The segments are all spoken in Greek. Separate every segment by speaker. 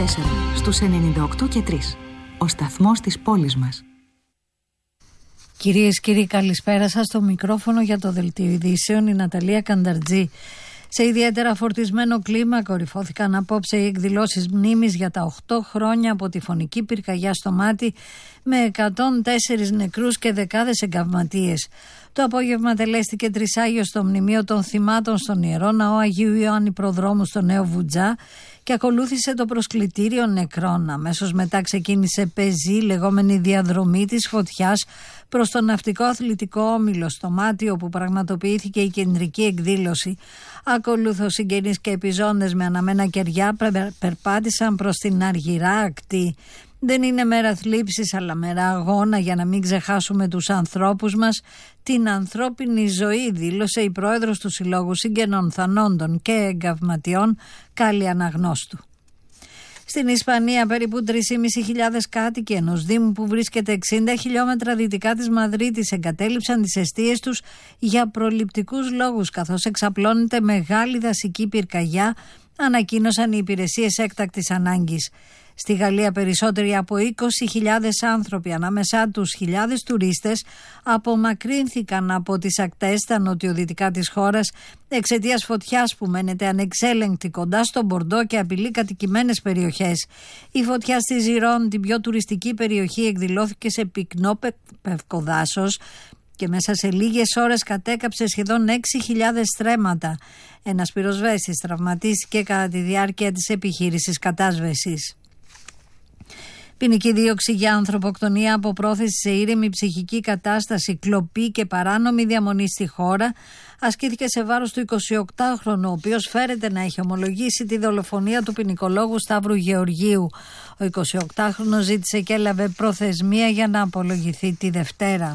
Speaker 1: στους 98 και 3. Ο σταθμός της πόλης μας.
Speaker 2: Κυρίες και κύριοι, καλησπέρα σας. Στο μικρόφωνο για το Δελτίο Ειδήσεων η Ναταλία Κανταρτζή. Σε ιδιαίτερα φορτισμένο κλίμα κορυφώθηκαν απόψε οι εκδηλώσεις μνήμης για τα 8 χρόνια από τη φωνική πυρκαγιά στο Μάτι, με 104 νεκρούς και δεκάδες εγκαυματίες. Το απόγευμα τελέστηκε τρισάγιο στο μνημείο των θυμάτων στον Ιερό Ναό Αγίου Ιωάννη Προδρόμου στο Νέο Βουτζά και ακολούθησε το προσκλητήριο νεκρών. Αμέσως μετά ξεκίνησε πεζή, λεγόμενη διαδρομή της φωτιάς, προς το ναυτικό αθλητικό όμιλο στο Μάτι, όπου πραγματοποιήθηκε η κεντρική εκδήλωση. Ακολούθως συγγενείς και επιζώντες με αναμένα κεριά περπάτησαν προς την αργυρά ακτή. Δεν είναι μέρα θλίψης, αλλά μέρα αγώνα για να μην ξεχάσουμε τους ανθρώπους μας, την ανθρώπινη ζωή, δήλωσε η πρόεδρος του Συλλόγου Συγγενών Θανόντων και Εγκαυματιών, Κάλλη Αναγνώστου. Στην Ισπανία, περίπου 3.500 κάτοικοι ενός δήμου που βρίσκεται 60 χιλιόμετρα δυτικά της Μαδρίτης εγκατέλειψαν τις εστίες τους για προληπτικούς λόγους, καθώς εξαπλώνεται μεγάλη δασική πυρκαγιά, ανακοίνωσαν οι υπηρεσίες έκτακτης ανάγκης. Στη Γαλλία περισσότεροι από 20.000 άνθρωποι, ανάμεσά τους χιλιάδες τουρίστες, απομακρύνθηκαν από τις ακτές στα νοτιοδυτικά της χώρας εξαιτίας φωτιάς που μένεται ανεξέλεγκτη κοντά στο Μπορντό και απειλεί κατοικημένες περιοχές. Η φωτιά στη Ζιρόν, την πιο τουριστική περιοχή, εκδηλώθηκε σε πυκνό πευκοδάσος και μέσα σε λίγες ώρες κατέκαψε σχεδόν 6.000 στρέμματα. Ένας πυροσβέστης τραυματίστηκε κατά τη διάρκεια της επιχείρησης κατάσβεσης. Ποινική δίωξη για ανθρωποκτονία από πρόθεση σε ήρεμη ψυχική κατάσταση, κλοπή και παράνομη διαμονή στη χώρα ασκήθηκε σε βάρος του 28χρονου, ο οποίος φέρεται να έχει ομολογήσει τη δολοφονία του ποινικολόγου Σταύρου Γεωργίου. Ο 28χρονος ζήτησε και έλαβε προθεσμία για να απολογηθεί τη Δευτέρα.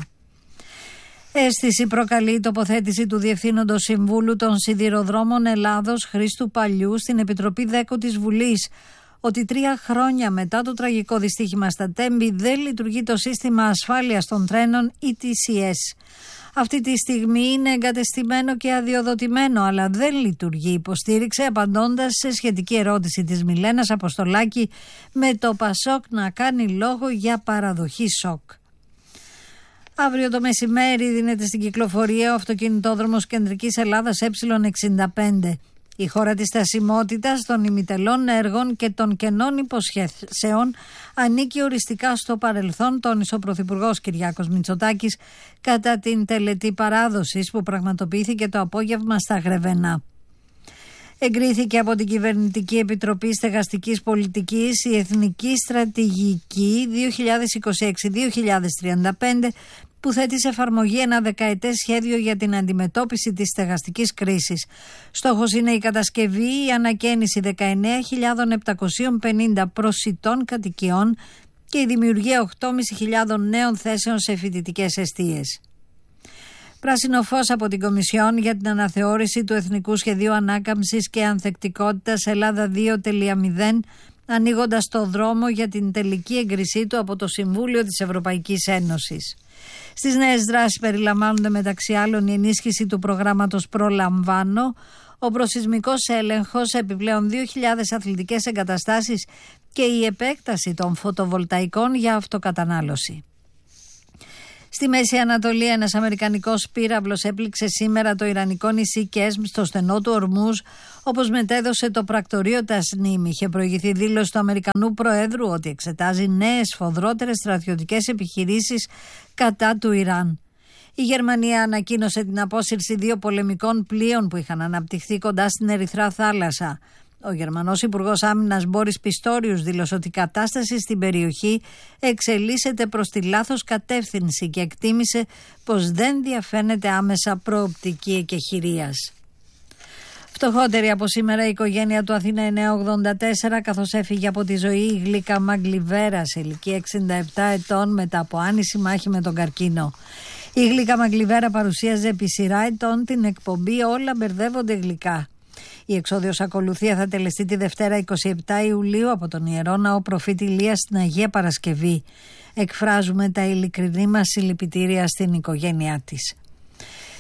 Speaker 2: Αίσθηση προκαλεί η τοποθέτηση του Διευθύνοντος Συμβούλου των Σιδηροδρόμων Ελλάδος Χρήστου Παλιού στην Επιτροπή ΔΕΚΟ της Βουλής, ότι 3 χρόνια μετά το τραγικό δυστύχημα στα Τέμπη δεν λειτουργεί το σύστημα ασφάλειας των τρένων ETCS. Αυτή τη στιγμή είναι εγκατεστημένο και αδειοδοτημένο, αλλά δεν λειτουργεί, υποστήριξε απαντώντας σε σχετική ερώτηση της Μιλένας Αποστολάκη, με το Πασόκ να κάνει λόγο για παραδοχή σοκ. Αύριο το μεσημέρι δίνεται στην κυκλοφορία ο αυτοκινητόδρομος Κεντρικής Ελλάδας Ε65. Η χώρα της στασιμότητας, των ημιτελών έργων και των κενών υποσχέσεων ανήκει οριστικά στο παρελθόν, τόνισε ο Πρωθυπουργός Κυριάκος Μητσοτάκης κατά την τελετή παράδοσης που πραγματοποιήθηκε το απόγευμα στα Γρεβενά. Εγκρίθηκε από την Κυβερνητική Επιτροπή Στεγαστικής Πολιτικής η Εθνική Στρατηγική 2026-2035 που θέτει σε εφαρμογή ένα δεκαετές σχέδιο για την αντιμετώπιση της στεγαστικής κρίσης. Στόχος είναι η κατασκευή ή ανακαίνιση 19.750 προσιτών κατοικιών και η δημιουργία 8.500 νέων θέσεων σε φοιτητικές εστίες. Πράσινο φως από την Κομισιόν για την αναθεώρηση του Εθνικού Σχεδίου Ανάκαμψης και Ανθεκτικότητας Ελλάδα 2.0, ανοίγοντας το δρόμο για την τελική έγκρισή του από το Συμβούλιο της Ευρωπαϊκής Ένωσης. Στις νέες δράσεις περιλαμβάνονται μεταξύ άλλων η ενίσχυση του προγράμματος Προλαμβάνω, ο προσεισμικός έλεγχος, επιπλέον 2.000 αθλητικές εγκαταστάσεις και η επέκταση των φωτοβολταϊκών για αυτοκατανάλωση. Στη Μέση Ανατολή, ένας αμερικανικός πύραυλος έπληξε σήμερα το ιρανικό νησί Κέσμ στο στενό του Ορμούζ, όπως μετέδωσε το πρακτορείο Τασνίμ. Είχε προηγηθεί δήλωση του Αμερικανού Προέδρου ότι εξετάζει νέες σφοδρότερες στρατιωτικές επιχειρήσεις κατά του Ιράν. Η Γερμανία ανακοίνωσε την απόσυρση 2 πολεμικών πλοίων που είχαν αναπτυχθεί κοντά στην Ερυθρά Θάλασσα. Ο Γερμανός Υπουργός Άμυνας Μπόρις Πιστόριους δήλωσε ότι η κατάσταση στην περιοχή εξελίσσεται προς τη λάθος κατεύθυνση και εκτίμησε πως δεν διαφαίνεται άμεσα προοπτική εκεχηρίας. Φτωχότερη από σήμερα η οικογένεια του Αθήνα 984, καθώς έφυγε από τη ζωή η Γλίκα Μαγκλιβέρα σε ηλικία 67 ετών μετά από άνηση μάχη με τον καρκίνο. Η Γλίκα Μαγκλιβέρα παρουσίαζε επί σειρά ετών την εκπομπή «Όλα μπερδεύονται γλυκά». Η εξόδιος ακολουθία θα τελεστεί τη Δευτέρα 27 Ιουλίου από τον Ιερό Ναό Προφήτη Ηλία στην Αγία Παρασκευή. Εκφράζουμε τα ειλικρινή μας συλληπιτήρια στην οικογένειά της.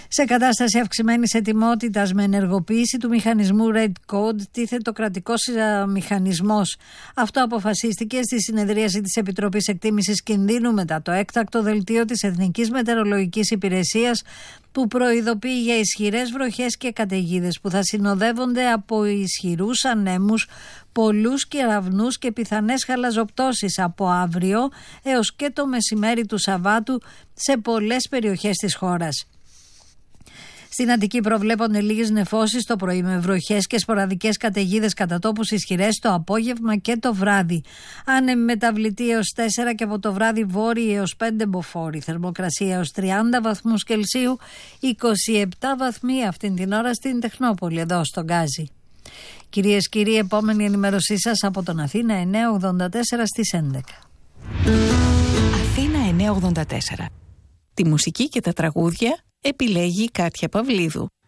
Speaker 2: Σε κατάσταση αυξημένης ετοιμότητας με ενεργοποίηση του μηχανισμού Red Code τίθεται ο κρατικός μηχανισμός. Αυτό αποφασίστηκε στη συνεδρίαση της Επιτροπής Εκτίμησης Κινδύνου μετά το έκτακτο δελτίο της Εθνικής Μετεωρολογικής Υπηρεσίας που προειδοποιεί για ισχυρές βροχές και καταιγίδες που θα συνοδεύονται από ισχυρούς ανέμους, πολλούς κεραυνούς και πιθανές χαλαζοπτώσεις από αύριο έως και το μεσημέρι του Σαββάτου σε πολλές περιοχές της χώρας. Στην Αττική προβλέπονται λίγες νεφώσεις το πρωί με βροχές και σποραδικές καταιγίδες κατά τόπους ισχυρές το απόγευμα και το βράδυ. Άνεμοι μεταβλητοί έως 4 και από το βράδυ βόρειοι έως 5 μποφόρ. Θερμοκρασία έως 30 βαθμούς Κελσίου, 27 βαθμοί αυτήν την ώρα στην Τεχνόπολη εδώ στον Γκάζι. Κυρίες και κύριοι, επόμενη ενημέρωσή σας από τον Αθήνα 984 στις 11.
Speaker 3: Αθήνα 984. Τη μουσική και τα τραγούδια επιλέγει η Κάτια Παυλίδου.